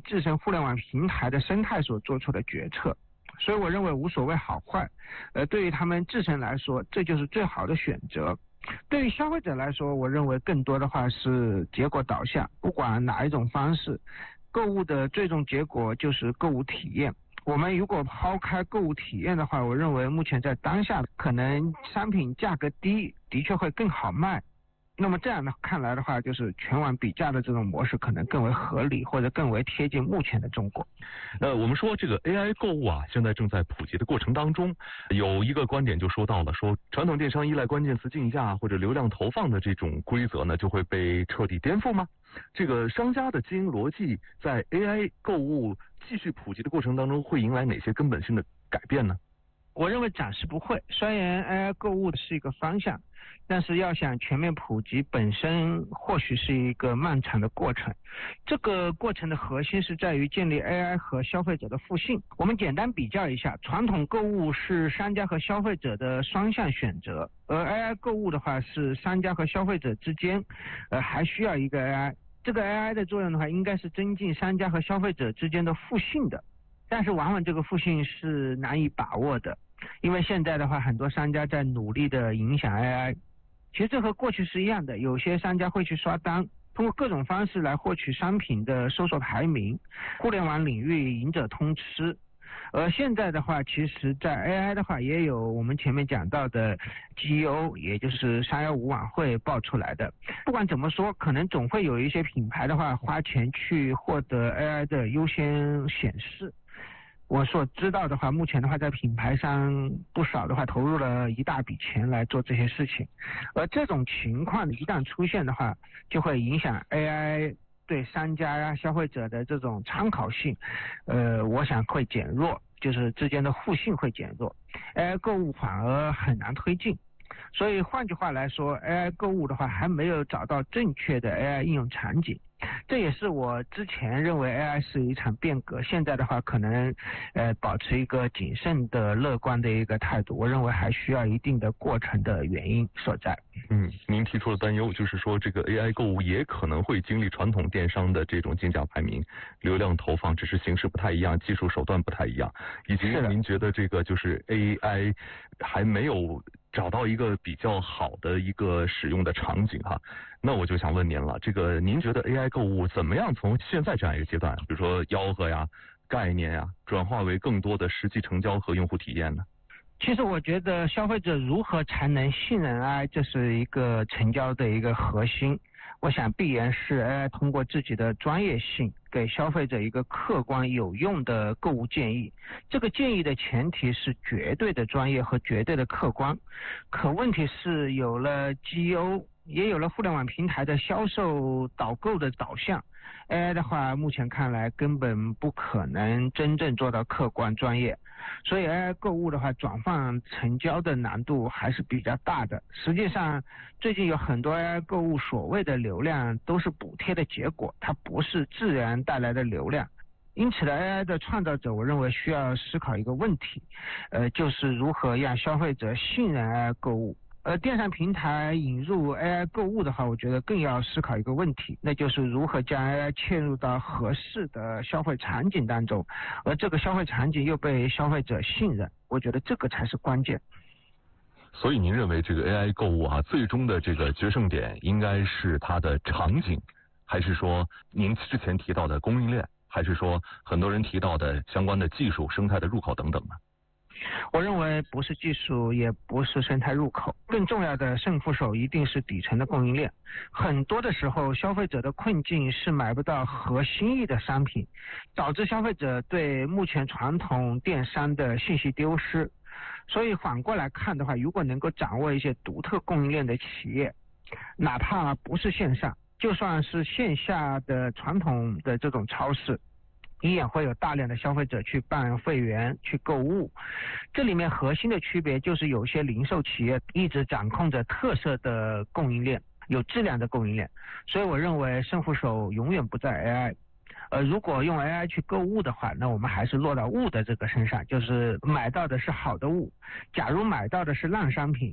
自身互联网平台的生态所做出的决策。所以我认为无所谓好坏，对于他们自身来说，这就是最好的选择。对于消费者来说，我认为更多的话是结果导向，不管哪一种方式，购物的最终结果就是购物体验。我们如果抛开购物体验的话，我认为目前在当下可能商品价格低，的确会更好卖。那么这样呢，看来的话，就是全网比价的这种模式可能更为合理，或者更为贴近目前的中国。 我们说这个 AI 购物啊，现在正在普及的过程当中，有一个观点就说到了，说传统电商依赖关键词竞价或者流量投放的这种规则呢，就会被彻底颠覆吗？这个商家的经营逻辑在 AI 购物继续普及的过程当中，会迎来哪些根本性的改变呢？ 我认为暂时不会。虽然 AI 购物是一个方向，但是要想全面普及本身或许是一个漫长的过程。这个过程的核心是在于建立 AI 和消费者的互信。我们简单比较一下，传统购物是商家和消费者的双向选择，而 AI 购物的话是商家和消费者之间还需要一个 AI。这个 AI 的作用的话，应该是增进商家和消费者之间的互信的，但是往往这个互信是难以把握的。因为现在的话，很多商家在努力的影响 AI， 其实这和过去是一样的。有些商家会去刷单，通过各种方式来获取商品的搜索排名，互联网领域赢者通吃。而现在的话，其实在 AI 的话，也有我们前面讲到的 GEO， 也就是315晚会爆出来的。不管怎么说，可能总会有一些品牌的话花钱去获得 AI 的优先显示。我所知道的话，目前的话在品牌上不少的话投入了一大笔钱来做这些事情，而这种情况一旦出现的话，就会影响 AI 对商家呀、消费者的这种参考性，我想会减弱，就是之间的互信会减弱， AI 购物反而很难推进。所以换句话来说， AI 购物的话还没有找到正确的 AI 应用场景。这也是我之前认为 AI 是一场变革，现在的话可能保持一个谨慎的乐观的一个态度，我认为还需要一定的过程的原因所在。 您提出的担忧就是说，这个 AI 购物也可能会经历传统电商的这种竞价排名、流量投放，只是形式不太一样，技术手段不太一样，以及您觉得这个就是 AI 还没有找到一个比较好的一个使用的场景哈。那我就想问您了，这个您觉得 AI 购物怎么样从现在这样一个阶段，比如说吆喝呀、概念呀，转化为更多的实际成交和用户体验呢？ 其实我觉得消费者如何才能信任 AI， 这是一个成交的一个核心。我想必然是 AI 通过自己的专业性给消费者一个客观有用的购物建议。这个建议的前提是绝对的专业和绝对的客观。可问题是有了 GEO， 也有了互联网平台的销售导购的导向， AI 的话目前看来根本不可能真正做到客观专业。所以 AI 购物的话，转换成交的难度还是比较大的。实际上最近有很多 AI 购物所谓的流量都是补贴的结果，它不是自然带来的流量。因此的 AI 的创造者，我认为需要思考一个问题，就是如何让消费者信任 AI 购物。电商平台引入 AI 购物的话，我觉得更要思考一个问题，那就是如何将 AI 嵌入到合适的消费场景当中，而这个消费场景又被消费者信任，我觉得这个才是关键。 所以您认为这个 AI 购物啊，最终的这个决胜点应该是它的场景，还是说您之前提到的供应链，还是说很多人提到的相关的技术、生态的入口等等呢？ 我认为不是技术，也不是生态入口，更重要的胜负手一定是底层的供应链。很多的时候，消费者的困境是买不到合心意的商品，导致消费者对目前传统电商的信息丢失。所以反过来看的话，如果能够掌握一些独特供应链的企业，哪怕不是线上，就算是线下的传统的这种超市，依然会有大量的消费者去办会员去购物。这里面核心的区别就是有些零售企业一直掌控着特色的供应链，有质量的供应链。所以我认为胜负手永远不在 AI。如果用 AI 去购物的话，那我们还是落到物的这个身上，就是买到的是好的物。假如买到的是烂商品，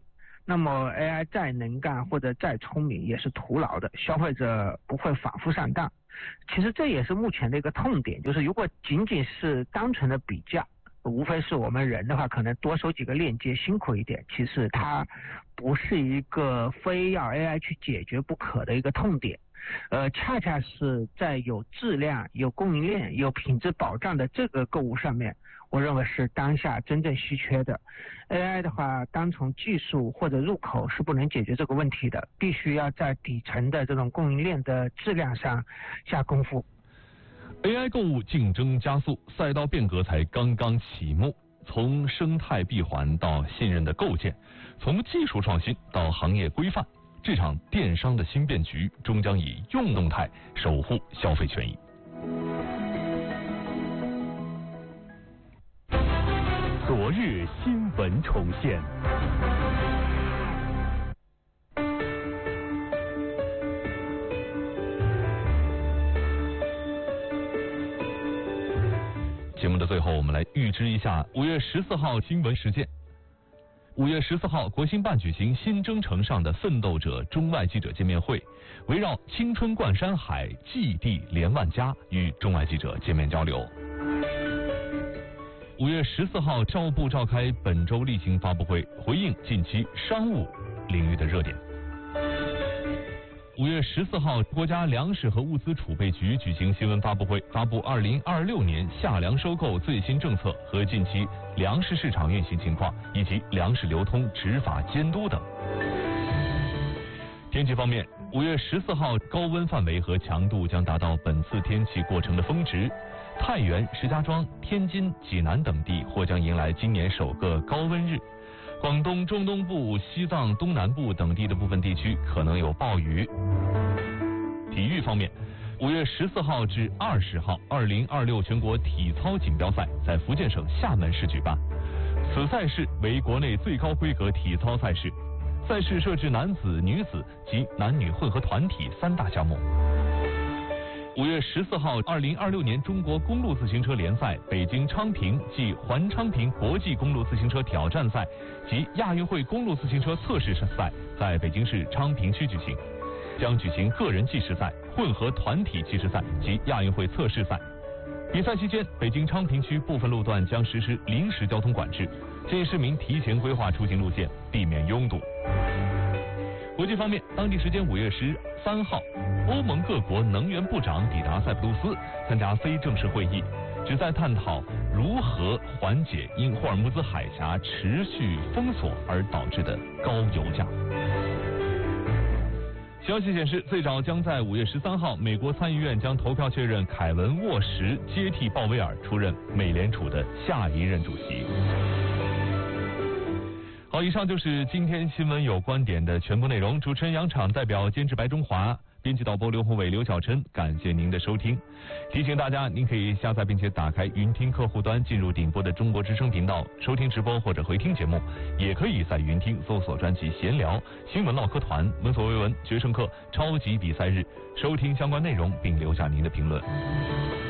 那么 AI 再能干或者再聪明也是徒劳的，消费者不会反复上当。其实这也是目前的一个痛点，就是如果仅仅是单纯的比价，无非是我们人的话可能多收几个链接辛苦一点，其实它不是一个非要 AI 去解决不可的一个痛点。恰恰是在有质量、有供应链、有品质保障的这个购物上面，我认为是当下真正稀缺的。AI 的话，单从技术或者入口是不能解决这个问题的，必须要在底层的这种供应链的质量上下功夫。 AI 购物竞争加速，赛道变革才刚刚启幕。从生态闭环到信任的构建，从技术创新到行业规范，这场电商的新变局终将以用动态守护消费权益。 昨日新闻重现。 节目的最后，我们来预知一下5月14号新闻事件。5月14号，国新办举行新征程上的奋斗者中外记者见面会，围绕青春贯山海，荠地连万家，与中外记者见面交流。5月14号，商务部召开本周例行发布会，回应近期商务领域的热点。5月14号，国家粮食和物资储备局举行新闻发布会，发布2026年夏粮收购最新政策和近期粮食市场运行情况，以及粮食流通执法监督等。天气方面，5月14号，高温范围和强度将达到本次天气过程的峰值，太原、石家庄、天津、济南等地或将迎来今年首个高温日。广东中东部、西藏东南部等地的部分地区可能有暴雨。体育方面，5月14号至20号，2026全国体操锦标赛在福建省厦门市举办。此赛事为国内最高规格体操赛事，赛事设置男子、女子及男女混合团体3大项目。5月14号，2026年中国公路自行车联赛北京昌平暨环昌平国际公路自行车挑战赛及亚运会公路自行车测试赛在北京市昌平区举行，将举行个人计时赛、混合团体计时赛及亚运会测试赛。比赛期间，北京昌平区部分路段将实施临时交通管制，建议市民提前规划出行路线，避免拥堵。国际方面，当地时间5月13号，欧盟各国能源部长抵达塞浦路斯参加非正式会议，旨在探讨如何缓解因霍尔木兹海峡持续封锁而导致的高油价。消息显示，最早将在5月13号，美国参议院将投票确认凯文·沃什接替鲍威尔出任美联储的下一任主席。好，以上就是今天新闻有观点的全部内容。主持人杨昶，代表监制白中华，编辑导播刘宏伟、刘晓琛，感谢您的收听。提醒大家，您可以下载并且打开云听客户端，进入顶播的中国之声频道收听直播或者回听节目，也可以在云听搜索专辑闲聊、新闻唠嗑团、闻所未闻、决胜课、超级比赛日，收听相关内容并留下您的评论。